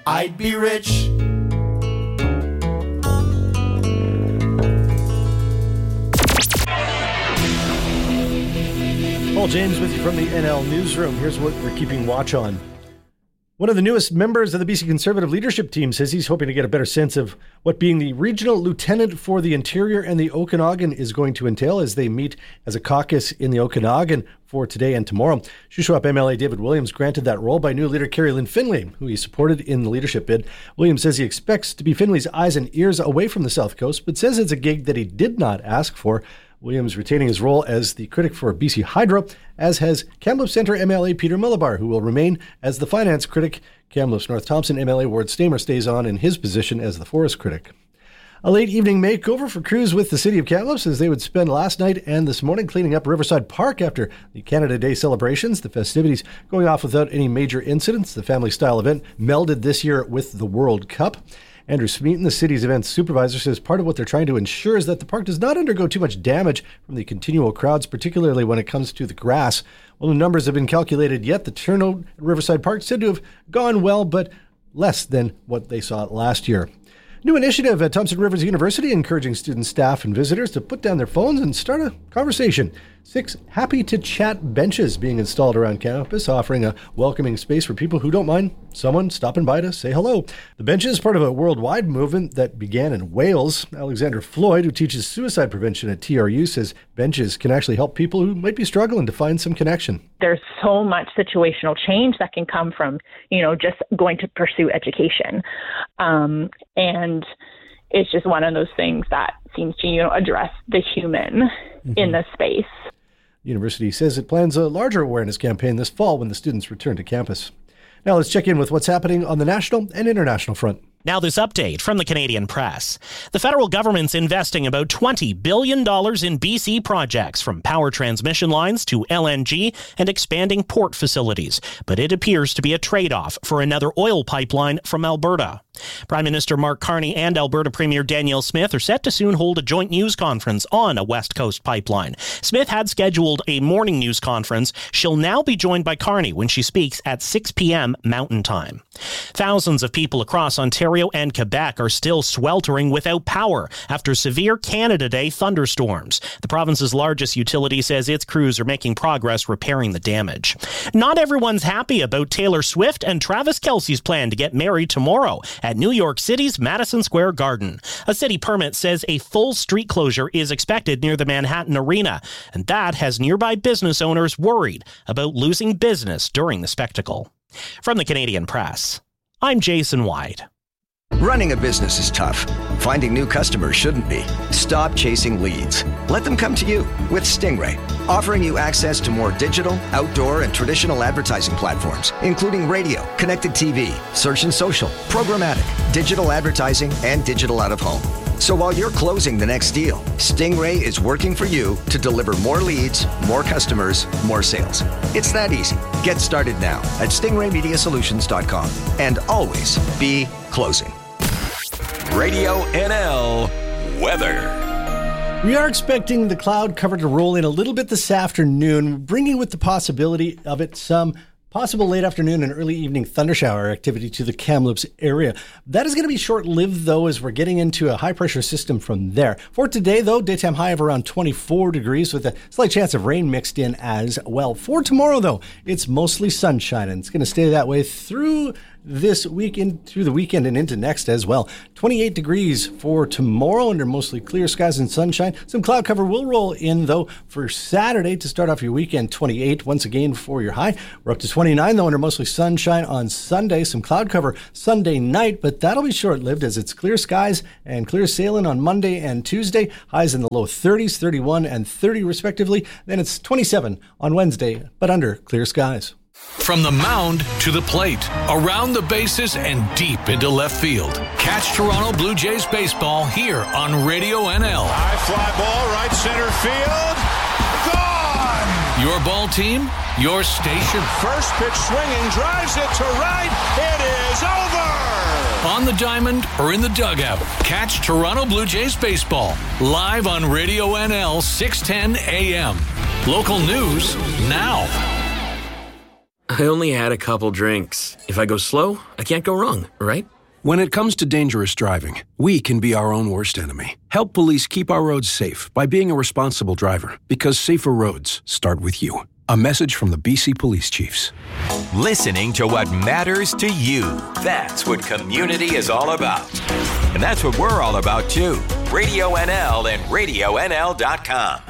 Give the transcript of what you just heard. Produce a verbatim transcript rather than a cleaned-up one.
I'd be rich. Paul James with you from the N L Newsroom. Here's what we're keeping watch on. One of the newest members of the B C Conservative leadership team says he's hoping to get a better sense of what being the regional lieutenant for the Interior and the Okanagan is going to entail as they meet as a caucus in the Okanagan for today and tomorrow. Shuswap M L A David Williams granted that role by new leader Carrie Lynn Finlay, who he supported in the leadership bid. Williams says he expects to be Finlay's eyes and ears away from the South Coast, but says it's a gig that he did not ask for. Williams retaining his role as the critic for B C Hydro, as has Kamloops Centre M L A Peter Millibar, who will remain as the finance critic. Kamloops North Thompson M L A Ward Stamer stays on in his position as the forest critic. A late evening makeover for crews with the City of Kamloops as they would spend last night and this morning cleaning up Riverside Park after the Canada Day celebrations. The festivities going off without any major incidents. The family-style event melded this year with the World Cup. Andrew Smeaton, the city's events supervisor, says part of what they're trying to ensure is that the park does not undergo too much damage from the continual crowds, particularly when it comes to the grass. Well, the numbers have been calculated yet. The turnout at Riverside Park said to have gone well, but less than what they saw last year. New initiative at Thompson Rivers University encouraging students, staff, and visitors to put down their phones and start a conversation. Six happy-to-chat benches being installed around campus, offering a welcoming space for people who don't mind someone stopping by to say hello. The bench is part of a worldwide movement that began in Wales. Alexander Floyd, who teaches suicide prevention at T R U, says benches can actually help people who might be struggling to find some connection. There's so much situational change that can come from, you know, just going to pursue education. Um, and it's just one of those things that seems to, you know, address the human mm-hmm. in the space. The university says it plans a larger awareness campaign this fall when the students return to campus. Now let's check in with what's happening on the national and international front. Now this update from the Canadian Press. The federal government's investing about twenty billion dollars in B C projects, from power transmission lines to L N G and expanding port facilities. But it appears to be a trade-off for another oil pipeline from Alberta. Prime Minister Mark Carney and Alberta Premier Danielle Smith are set to soon hold a joint news conference on a West Coast pipeline. Smith had scheduled a morning news conference. She'll now be joined by Carney when she speaks at six p.m. Mountain Time. Thousands of people across Ontario and Quebec are still sweltering without power after severe Canada Day thunderstorms. The province's largest utility says its crews are making progress repairing the damage. Not everyone's happy about Taylor Swift and Travis Kelce's plan to get married tomorrow at New York City's Madison Square Garden. A city permit says a full street closure is expected near the Manhattan Arena, and that has nearby business owners worried about losing business during the spectacle. From the Canadian Press, I'm Jason White. Running a business is tough. Finding new customers shouldn't be. Stop chasing leads. Let them come to you with Stingray, offering you access to more digital, outdoor, and traditional advertising platforms, including radio, connected T V, search and social, programmatic, digital advertising, and digital out-of-home. So while you're closing the next deal, Stingray is working for you to deliver more leads, more customers, more sales. It's that easy. Get started now at stingray media solutions dot com and always be closing. Radio N L weather. We are expecting the cloud cover to roll in a little bit this afternoon, bringing with the possibility of it some possible late afternoon and early evening thundershower activity to the Kamloops area. That is going to be short-lived, though, as we're getting into a high-pressure system from there. For today, though, daytime high of around twenty-four degrees with a slight chance of rain mixed in as well. For tomorrow, though, it's mostly sunshine, and it's going to stay that way through this weekend, through the weekend and into next as well. twenty-eight degrees for tomorrow under mostly clear skies and sunshine. Some cloud cover will roll in, though, for Saturday to start off your weekend. twenty-eight once again for your high. We're up to twenty-nine, though, under mostly sunshine on Sunday. Some cloud cover Sunday night, but that'll be short-lived as it's clear skies and clear sailing on Monday and Tuesday. Highs in the low thirties, thirty-one and thirty respectively. Then it's twenty-seven on Wednesday, but under clear skies. From the mound to the plate, around the bases, and deep into left field. Catch Toronto Blue Jays baseball here on Radio N L. High fly ball, right center field. Gone! Your ball team, your station. First pitch swinging, drives it to right. It is over! On the diamond or in the dugout, catch Toronto Blue Jays baseball live on Radio N L six ten A M. Local news now. I only had a couple drinks. If I go slow, I can't go wrong, right? When it comes to dangerous driving, we can be our own worst enemy. Help police keep our roads safe by being a responsible driver, because safer roads start with you. A message from the B C Police Chiefs. Listening to what matters to you. That's what community is all about. And that's what we're all about, too. Radio N L and radio N L dot com.